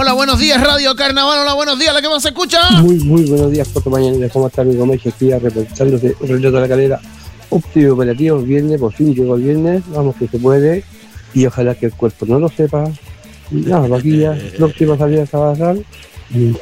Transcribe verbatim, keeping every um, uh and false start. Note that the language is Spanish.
Hola, buenos días, Radio Carnaval. Hola, buenos días, la que más se escucha. Muy, muy buenos días, Coto Mañanera. ¿Cómo está mi comercio? Aquí reportándose un relato de la calera. Óptimo operativo, viernes, por fin llegó el viernes. Vamos que se puede. Y ojalá que el cuerpo no lo sepa. Y nada, aquí ya, próxima salida a trabajar.